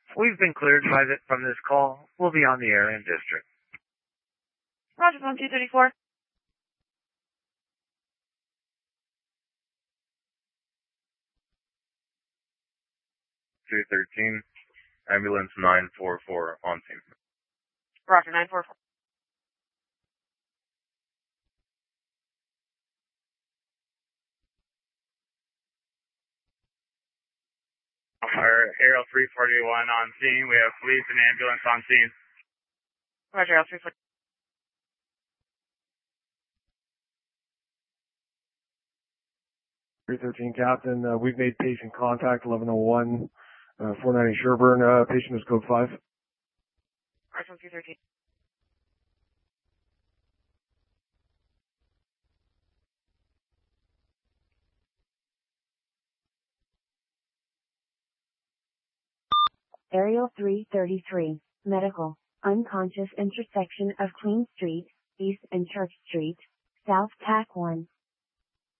We've been cleared from this call. We'll be on the air in district. Roger, phone 234. 213, ambulance 944 on scene. Roger, 944. Aerial 341 on scene. We have police and ambulance on scene. Roger, Aerial 341. 313 Captain, we've made patient contact, 1101, 490 Sherburne, patient is code 5. Roger, 213. Aerial 333, medical, unconscious intersection of Queen Street, East and Church Street, South TAC 1.